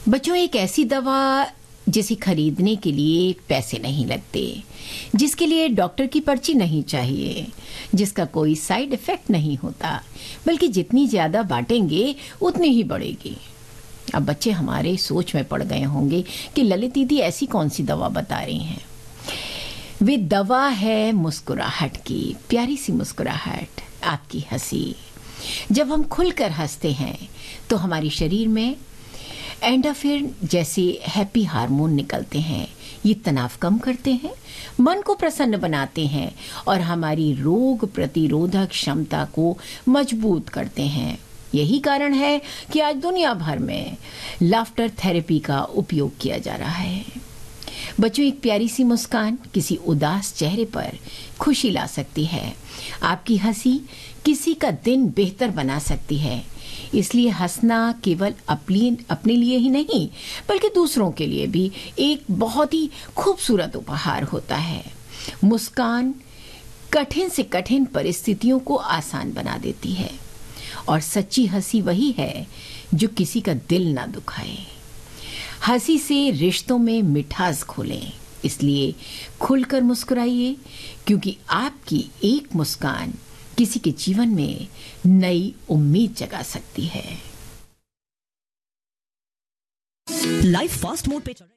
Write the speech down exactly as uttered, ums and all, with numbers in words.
बच्चों, एक ऐसी दवा जिसे खरीदने के लिए पैसे नहीं लगते, जिसके लिए डॉक्टर की पर्ची नहीं चाहिए, जिसका कोई साइड इफेक्ट नहीं होता, बल्कि जितनी ज्यादा बांटेंगे उतनी ही बढ़ेगी। अब बच्चे हमारे सोच में पड़ गए होंगे कि ललित दीदी ऐसी कौन सी दवा बता रही हैं। वे दवा है मुस्कुराहट की, प्यारी सी मुस्कुराहट, आपकी हंसी। जब हम खुलकर हंसते हैं तो हमारे शरीर में एंडोर्फिन जैसे हैप्पी हार्मोन निकलते हैं। ये तनाव कम करते हैं, मन को प्रसन्न बनाते हैं और हमारी रोग प्रतिरोधक क्षमता को मजबूत करते हैं। यही कारण है कि आज दुनिया भर में लाफ्टर थेरेपी का उपयोग किया जा रहा है। बच्चों, एक प्यारी सी मुस्कान किसी उदास चेहरे पर खुशी ला सकती है। आपकी हंसी किसी का दिन बेहतर बना सकती है। इसलिए हंसना केवल अपने अपने लिए ही नहीं, बल्कि दूसरों के लिए भी एक बहुत ही खूबसूरत उपहार होता है। मुस्कान कठिन से कठिन परिस्थितियों को आसान बना देती है और सच्ची हंसी वही है जो किसी का दिल ना दुखाए। हंसी से रिश्तों में मिठास घोलें। इसलिए खुलकर मुस्कुराइए, क्योंकि आपकी एक मुस्कान किसी के जीवन में नई उम्मीद जगा सकती है। लाइफ फास्ट मोड पे चल